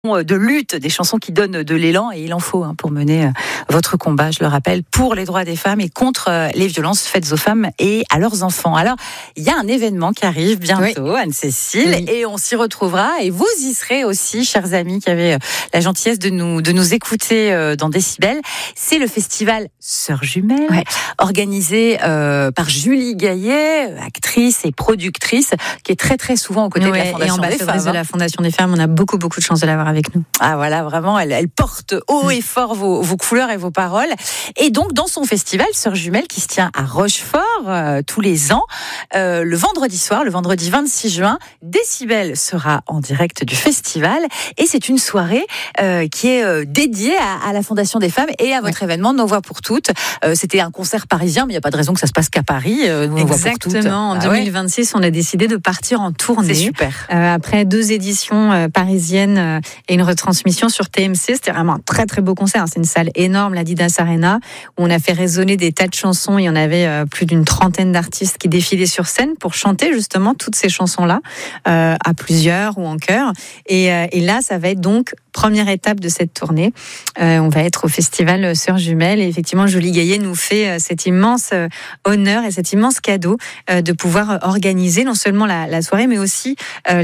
de lutte, des chansons qui donnent de l'élan, et il en faut pour mener votre combat, je le rappelle, pour les droits des femmes et contre les violences faites aux femmes et à leurs enfants. Alors, il y a un événement qui arrive bientôt, Anne-Cécile, et on s'y retrouvera, et vous y serez aussi, chers amis qui avez la gentillesse de nous écouter dans Décibel. C'est le festival Sœurs Jumelles, organisé par Julie Gaillet, actrice et productrice, qui est très très souvent aux côtés de la Fondation des femmes. De la Fondation des femmes, on a beaucoup de chance de l'avoir avec nous. Ah voilà, vraiment, elle porte haut et fort vos couleurs et vos paroles. Et donc, dans son festival Sœurs Jumelles, qui se tient à Rochefort tous les ans, le vendredi soir, le vendredi 26 juin, Décibel sera en direct du festival. Et c'est une soirée qui est dédiée à la Fondation des femmes et à votre événement Nos Voix pour Toutes. C'était un concert parisien, mais il n'y a pas de raison que ça se passe qu'à Paris. Exactement. En 2026, on a décidé de partir en tournée. C'est super. Après 2 éditions parisiennes et une retransmission sur TMC, c'était vraiment un très très beau concert. C'est une salle énorme, l'Adidas Arena, où on a fait résonner des tas de chansons. Il y en avait plus d'une trentaine d'artistes qui défilaient sur scène pour chanter justement toutes ces chansons-là, à plusieurs ou en chœur. Et là, ça va être donc première étape de cette tournée. On va être au festival Sœurs Jumelles, et effectivement, Julie Gaillet nous fait cet immense honneur et cet immense cadeau de pouvoir organiser non seulement la soirée, mais aussi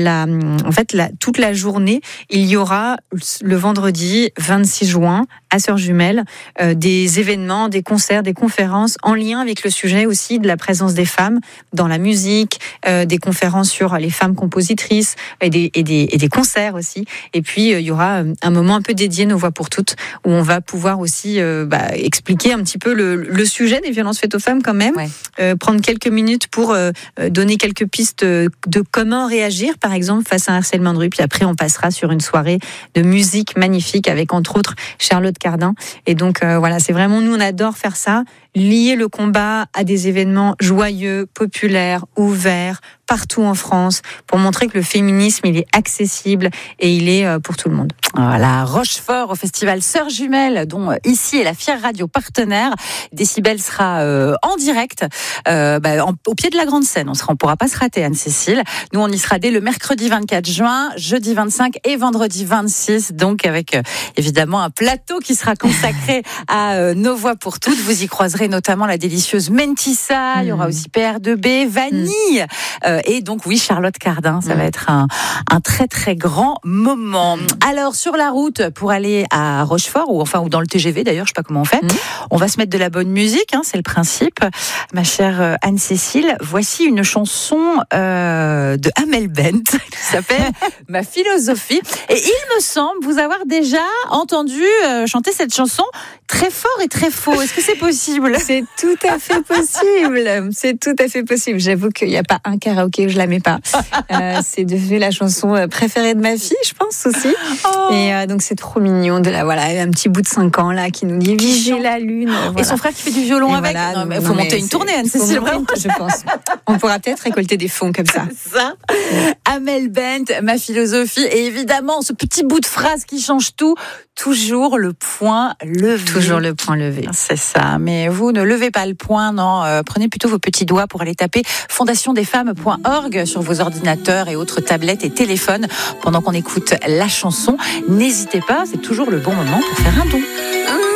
toute la journée. Il y aura le vendredi 26 juin à Sœurs Jumelles des événements, des concerts, des conférences en lien avec le sujet aussi de la présence des femmes dans la musique, des conférences sur les femmes compositrices et des concerts aussi. Et puis il y aura un moment un peu dédié Nos Voix pour Toutes, où on va pouvoir aussi expliquer un petit peu le sujet des violences faites aux femmes quand même, prendre quelques minutes pour donner quelques pistes de comment réagir par exemple face à un harcèlement de rue. Puis après on passera sur une soirée de musique magnifique avec entre autres Charlotte Cardin. Et donc voilà, c'est vraiment, nous on adore faire ça, lier le combat à des événements joyeux, populaires, ouverts, partout en France, pour montrer que le féminisme, il est accessible et il est pour tout le monde. Voilà, Rochefort au festival Sœurs Jumelles, dont ici est la fière radio partenaire. Décibel sera en direct au pied de la grande scène. On pourra pas se rater, Anne-Cécile. Nous, on y sera dès le mercredi 24 juin, jeudi 25 et vendredi 26, donc avec évidemment un plateau qui sera consacré à Nos Voix pour Toutes. Vous y croiserez notamment la délicieuse Mentissa, il y aura aussi PR2B, Vanille, et donc oui, Charlotte Cardin. Ça va être un très très grand moment. Alors, sur la route pour aller à Rochefort, ou dans le TGV d'ailleurs, je sais pas comment on fait, on va se mettre de la bonne musique, c'est le principe. Ma chère Anne-Cécile, voici une chanson de Amel Bent qui s'appelle Ma philosophie. Et il me semble vous avoir déjà entendu chanter cette chanson très fort et très faux. Est-ce que c'est possible ? C'est tout à fait possible. C'est tout à fait possible. J'avoue qu'il n'y a pas un karaoké où je la mets pas. C'est devenu la chanson préférée de ma fille, je pense aussi. Et donc c'est trop mignon de un petit bout de 5 ans là qui nous dit viger la lune. Et son frère qui fait du violon avec. Il faut monter une tournée, Anne-Cécile, vraiment. Je pense. On pourra peut-être récolter des fonds comme ça. Ça. Amel Bent, Ma philosophie, et évidemment ce petit bout de phrase qui change tout. Toujours le point levé. Toujours le point levé. C'est ça. Mais vous ne levez pas le poing, non. Prenez plutôt vos petits doigts pour aller taper fondationdesfemmes.org sur vos ordinateurs et autres tablettes et téléphones pendant qu'on écoute la chanson. N'hésitez pas, c'est toujours le bon moment pour faire un don.